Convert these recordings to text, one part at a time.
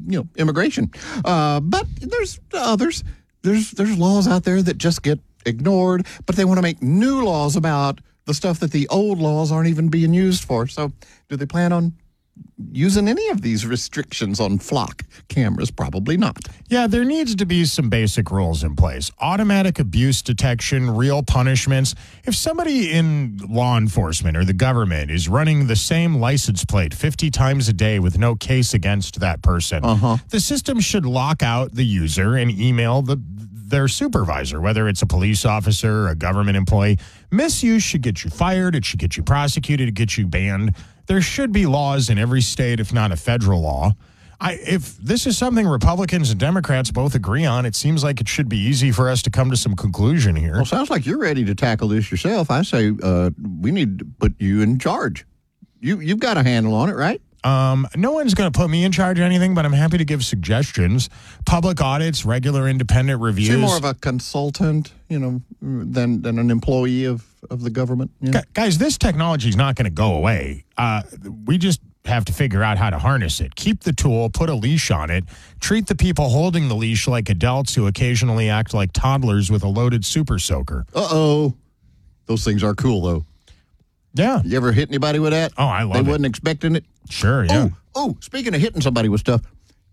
immigration. But there's others. There's laws out there that just get ignored, but they want to make new laws about the stuff that the old laws aren't even being used for. So do they plan on using any of these restrictions on flock cameras? Probably not. Yeah, there needs to be some basic rules in place. Automatic abuse detection, real punishments. If somebody in law enforcement or the government is running the same license plate 50 times a day with no case against that person, the system should lock out the user and email their supervisor, whether it's a police officer or a government employee. Misuse should get you fired. It should get you prosecuted. It get you banned. There should be laws in every state, if not a federal law. If this is something Republicans and Democrats both agree on, it seems like it should be easy for us to come to some conclusion here. Well, sounds like you're ready to tackle this yourself. I say we need to put you in charge. You've got a handle on it, right? No one's going to put me in charge of anything, but I'm happy to give suggestions. Public audits, regular independent reviews. So you're more of a consultant, than an employee of the government. Guys, this technology is not going to go away. We just have to figure out how to harness it. Keep the tool, put a leash on it, treat the people holding the leash like adults who occasionally act like toddlers with a loaded super soaker. Uh-oh. Those things are cool, though. Yeah. You ever hit anybody with that? Oh, I love it. They wasn't expecting it? Sure, yeah. Oh, speaking of hitting somebody with stuff,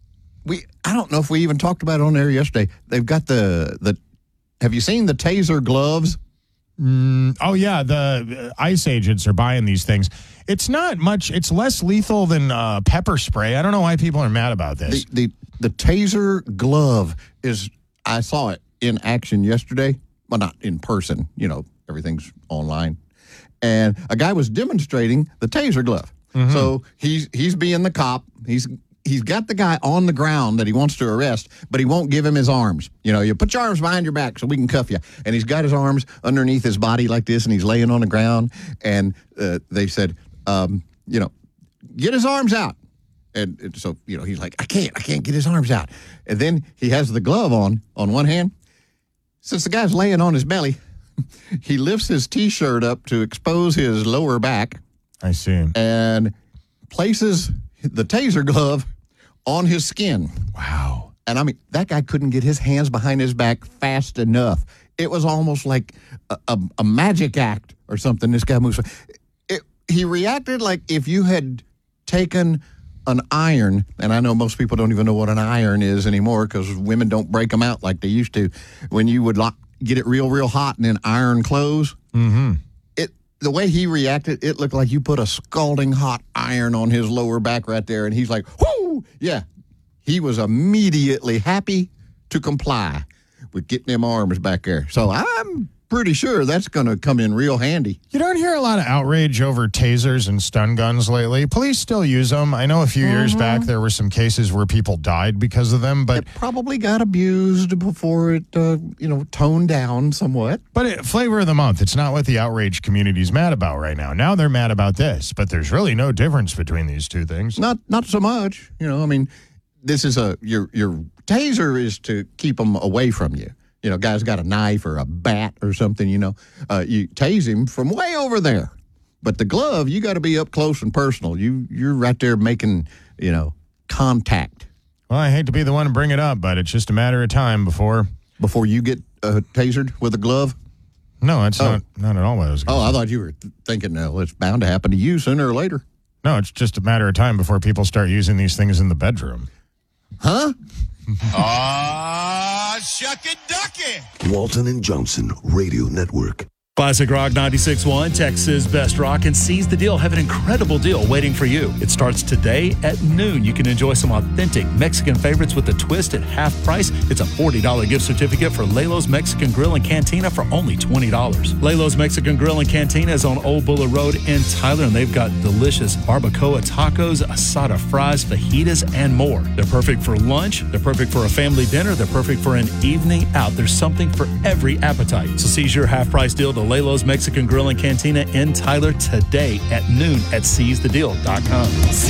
I don't know if we even talked about it on there yesterday. They've got the have you seen the taser gloves? Oh, yeah, the ICE agents are buying these things. It's not much. It's less lethal than pepper spray. I don't know why people are mad about this. The taser glove is, I saw it in action yesterday. Well, not in person. Everything's online. And a guy was demonstrating the taser glove. Mm-hmm. So he's being the cop. He's got the guy on the ground that he wants to arrest, but he won't give him his arms. You put your arms behind your back so we can cuff you. And he's got his arms underneath his body like this, and he's laying on the ground. And they said, get his arms out. And so, he's like, I can't get his arms out. And then he has the glove on one hand. Since the guy's laying on his belly, he lifts his T-shirt up to expose his lower back. I see. And places the taser glove on his skin. Wow. And I mean, that guy couldn't get his hands behind his back fast enough. It was almost like a magic act or something. This guy moves. He reacted like if you had taken an iron, and I know most people don't even know what an iron is anymore because women don't break them out like they used to. When you would get it real, real hot and then iron clothes. Mm-hmm. The way he reacted, it looked like you put a scalding hot iron on his lower back right there, and he's like, whoo! Yeah. He was immediately happy to comply with getting them arms back there. So I'm pretty sure that's going to come in real handy. You don't hear a lot of outrage over tasers and stun guns lately. Police still use them. I know a few years back there were some cases where people died because of them, but it probably got abused before it, toned down somewhat. But flavor of the month, it's not what the outrage community's mad about right now. Now they're mad about this, but there's really no difference between these two things. Not so much. This is your taser is to keep them away from you. Guy's got a knife or a bat or something, you tase him from way over there. But the glove, you got to be up close and personal. You're right there making, contact. Well, I hate to be the one to bring it up, but it's just a matter of time before you get tasered with a glove? No, it's not at all what I was going to say. I thought you were thinking, no, it's bound to happen to you sooner or later. No, it's just a matter of time before people start using these things in the bedroom. Huh? Shucky ducky. Walton and Johnson Radio Network. Classic Rock 96.1, Texas Best Rock, and Seize the Deal have an incredible deal waiting for you. It starts today at noon. You can enjoy some authentic Mexican favorites with a twist at half price. It's a $40 gift certificate for Lelo's Mexican Grill and Cantina for only $20. Lelo's Mexican Grill and Cantina is on Old Buller Road in Tyler, and they've got delicious barbacoa tacos, asada fries, fajitas, and more. They're perfect for lunch. They're perfect for a family dinner. They're perfect for an evening out. There's something for every appetite. So seize your half price deal to Lelo's Mexican Grill and Cantina in Tyler today at noon at seizethedeal.com.